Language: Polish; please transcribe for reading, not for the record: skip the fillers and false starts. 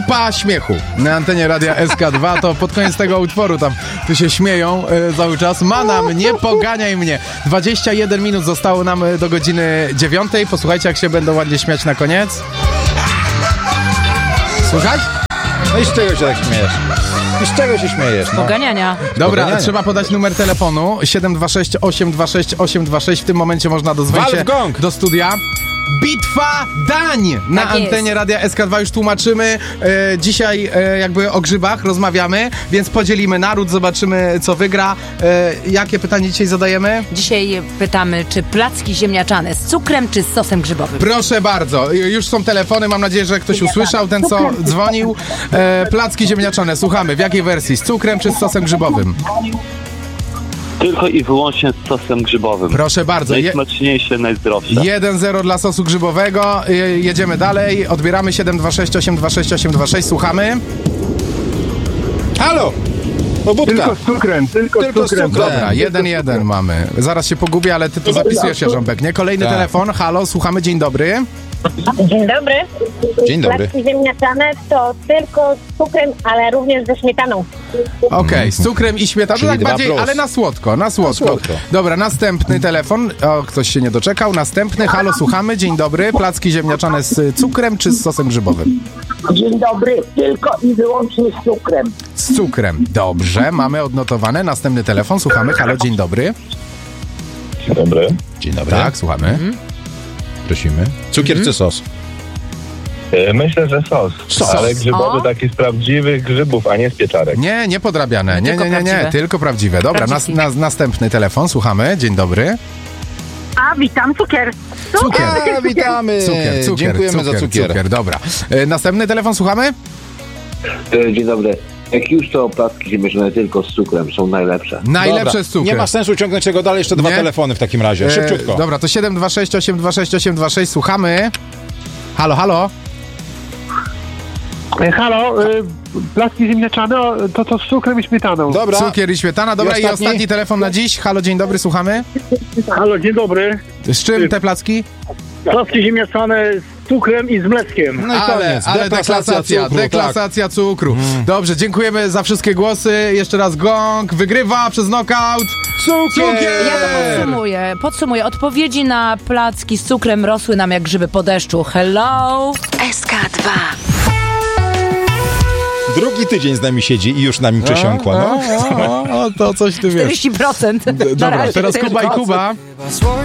Kupa śmiechu na antenie Radia SK2. To pod koniec tego utworu tam tu się śmieją cały czas. Manam, nie poganiaj mnie. 21 minut zostało nam do godziny 9. Posłuchajcie, jak się będą ładnie śmiać na koniec. Słychać? No i z czego się tak śmiejesz? I z czego się śmiejesz? No? Poganiania. Dobra, trzeba podać numer telefonu 726 826 826. W tym momencie można dozwolić się do studia. Bitwa dań na antenie Radia SK2. Już tłumaczymy. Dzisiaj jakby o grzybach rozmawiamy, więc podzielimy naród, zobaczymy, co wygra. Jakie pytanie dzisiaj zadajemy? Dzisiaj pytamy, czy placki ziemniaczane z cukrem, czy z sosem grzybowym? Proszę bardzo. Już są telefony. Mam nadzieję, że ktoś usłyszał, ten co dzwonił. Placki ziemniaczane. Słuchamy. W jakiej wersji? Z cukrem, czy z sosem grzybowym? Tylko i wyłącznie z sosem grzybowym. Proszę bardzo. Najsmaczniejsze, najzdrowsze. 1-0 dla sosu grzybowego. Jedziemy dalej. Odbieramy 726 826 826. Słuchamy. Halo! Pobudka. Tylko z cukrem, tylko z cukrem. Dobra, 1-1 mamy. Zaraz się pogubię, ale ty to zapisujesz, Jarząbek, nie? Kolejny telefon. Halo, słuchamy. Dzień dobry. Dzień dobry. Dzień dobry. Placki ziemniaczane to tylko z cukrem, ale również ze śmietaną. Okej, z cukrem i śmietaną, Czyli tak bardziej, 2+. ale na słodko. Dobra, następny telefon. O, ktoś się nie doczekał. Następny. Halo, słuchamy. Dzień dobry. Placki ziemniaczane z cukrem czy z sosem grzybowym? Dzień dobry. Tylko i wyłącznie z cukrem. Z cukrem. Dobrze, mamy odnotowane. Następny telefon. Słuchamy. Halo, dzień dobry. Dzień dobry. Dzień dobry. Tak, słuchamy. Prosimy. Cukier czy sos? Myślę, że sos. Ale grzybowy taki z prawdziwych grzybów, a nie z pieczarek. Nie podrabiane. Tylko Nie, prawdziwe. tylko prawdziwe. Dobra, następny telefon. Słuchamy. Dzień dobry. A, witam, cukier. Cukier. A, witamy. Cukier. Dziękujemy za cukier. Dobra. Następny telefon, słuchamy? Dzień dobry. Jak już to placki ziemniaczane tylko z cukrem są najlepsze. Najlepsze z cukrem. Nie ma sensu ciągnąć tego dalej, jeszcze 2 telefony w takim razie. Szybciutko. Dobra, to 726 826 826. Słuchamy. Halo, halo. Halo, placki ziemniaczane to z cukrem i śmietaną. Dobra. Cukier i śmietana. Dobra, i ostatni? ostatni telefon na dziś. Halo, dzień dobry, słuchamy. Halo, dzień dobry. Z czym te placki? Placki ziemniaczane z cukrem i z mleczkiem. No i koniec. Ale deklasacja cukru. Dobrze, dziękujemy za wszystkie głosy. Jeszcze raz gong. Wygrywa przez knockout. Cukier! Ja to podsumuję. Odpowiedzi na placki z cukrem rosły nam jak grzyby po deszczu. Hello! SK2. Drugi tydzień z nami siedzi i już nami przesiąkła. No. To coś ty wiesz. 40%. Dobra, teraz Kuba i Kuba.